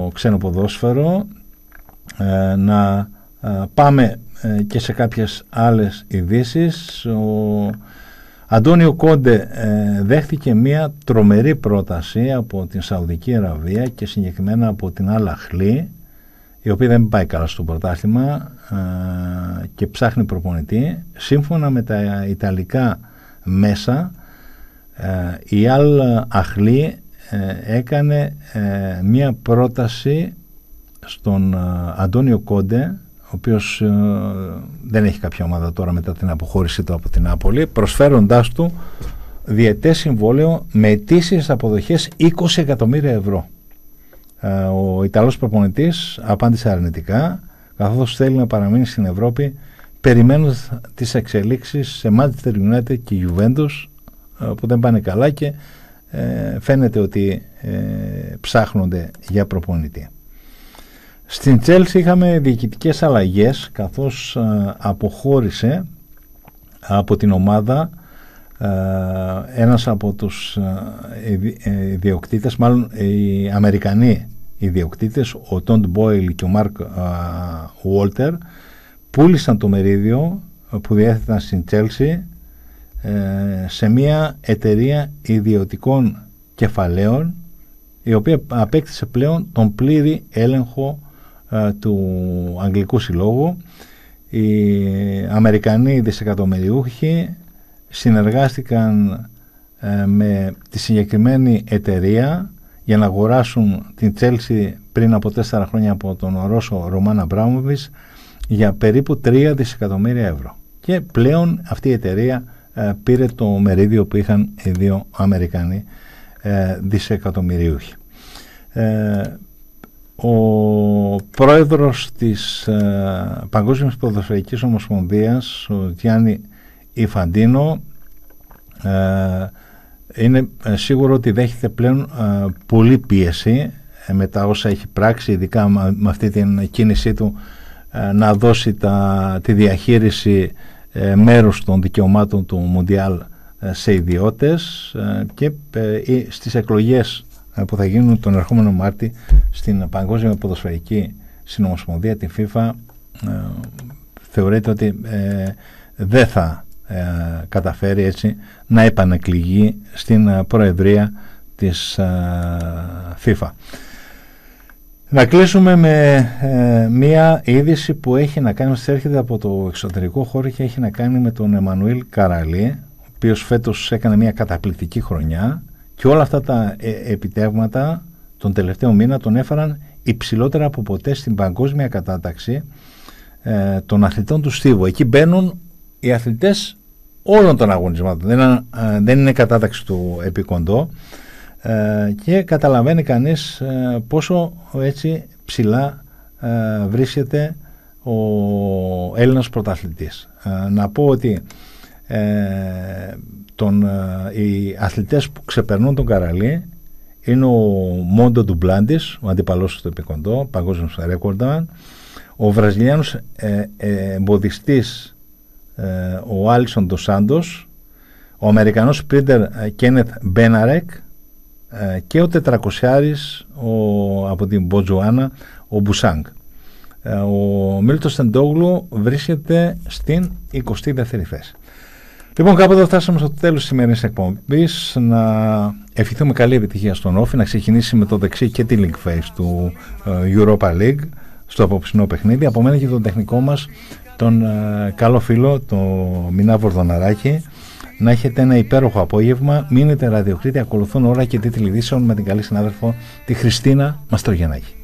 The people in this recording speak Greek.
ξένο ποδόσφαιρο, να πάμε και σε κάποιες άλλες ειδήσεις. Ο Αντώνιο Κόντε δέχτηκε μια τρομερή πρόταση από την Σαουδική Αραβία και συγκεκριμένα από την Αλ Αχλή, η οποία δεν πάει καλά στο πρωτάθλημα και ψάχνει προπονητή. Σύμφωνα με τα ιταλικά μέσα, η Αλ Αχλή έκανε μια πρόταση στον Αντώνιο Κόντε, ο οποίος δεν έχει κάποια ομάδα τώρα μετά την αποχώρησή του από την Νάπολη, προσφέροντάς του διετές συμβόλαιο με αιτήσιες αποδοχές 20 εκατομμύρια ευρώ. Ο Ιταλός προπονητής απάντησε αρνητικά, καθώς θέλει να παραμείνει στην Ευρώπη περιμένοντας τις εξελίξεις σε Manchester United και Juventus, που δεν πάνε καλά και φαίνεται ότι ψάχνονται για προπονητή. Στην Chelsea είχαμε διοικητικές αλλαγές, καθώς αποχώρησε από την ομάδα ένας από τους ιδιοκτήτες, μάλλον οι Αμερικανοί ιδιοκτήτες, ο Τόντ Μπόιλ και ο Μάρκ Βόλτερ, πούλησαν το μερίδιο που διέθεταν στην Chelsea σε μια εταιρεία ιδιωτικών κεφαλαίων, η οποία απέκτησε πλέον τον πλήρη έλεγχο του Αγγλικού Συλλόγου. Οι Αμερικανοί δισεκατομμυριούχοι συνεργάστηκαν με τη συγκεκριμένη εταιρεία για να αγοράσουν την Chelsea πριν από 4 χρόνια από τον Ρώσο Ρωμάν Αμπράμοβιτς για περίπου 3 δισεκατομμύρια ευρώ. Και πλέον αυτή η εταιρεία πήρε το μερίδιο που είχαν οι δύο Αμερικανοί δισεκατομμυριούχοι. Ο πρόεδρος της Παγκόσμιας Ποδοσφαιρικής Ομοσπονδίας, ο Γιάννη Ιφαντίνο, είναι σίγουρο ότι δέχεται πλέον πολλή πίεση μετά όσα έχει πράξει, ειδικά με αυτή την κίνησή του να δώσει τη διαχείριση μέρους των δικαιωμάτων του Μουντιάλ σε ιδιώτες, και στις εκλογές που θα γίνουν τον ερχόμενο Μάρτη στην Παγκόσμια Ποδοσφαιρική Συνομοσπονδία, την FIFA, θεωρείται ότι δεν θα καταφέρει έτσι να επανεκλεγεί στην προεδρία της FIFA. Να κλείσουμε με μία είδηση που έχει να κάνει, έρχεται από το εξωτερικό χώρο και έχει να κάνει με τον Εμμανουήλ Καραλή, ο οποίος φέτος έκανε μία καταπληκτική χρονιά και όλα αυτά τα επιτεύγματα τον τελευταίο μήνα τον έφεραν υψηλότερα από ποτέ στην παγκόσμια κατάταξη των αθλητών του στίβου. Εκεί μπαίνουν οι αθλητές όλων των αγωνισμάτων, δεν είναι κατάταξη του επικοντό, και καταλαβαίνει κανείς πόσο έτσι ψηλά βρίσκεται ο Έλληνας πρωταθλητής. Να πω ότι οι αθλητές που ξεπερνούν τον Καραλή είναι ο Μόντο Ντουμπλάντης, ο αντίπαλός του επικοντό, παγκόσμιος ρέκορντμαν, ο Βραζιλιάνος εμποδιστής ο Άλισον Ντος Σάντος, ο Αμερικανός σπρίντερ Κένεθ Μπέναρεκ και ο τετρακοσιάρης από την Μποτζουάνα, ο Μπουσάνγκ. Ο Μίλτος Τεντόγλου βρίσκεται στην 22η θέση. Λοιπόν, κάπου εδώ φτάσαμε στο τέλος της σημερινής εκπομπής. Να ευχηθούμε καλή επιτυχία στον Όφη, να ξεκινήσει με το δεξί και τη link face του Europa League στο απόψινό παιχνίδι. Από μένα και τον τεχνικό μας, τον καλό φίλο, τον Μινά Βορδοναράκη. Να έχετε ένα υπέροχο απόγευμα. Μείνετε ραδιοκρίτη, ακολουθούν ώρα και τίτλοι ειδήσεων με την καλή συνάδελφο τη Χριστίνα Μαστρογιαννάκη.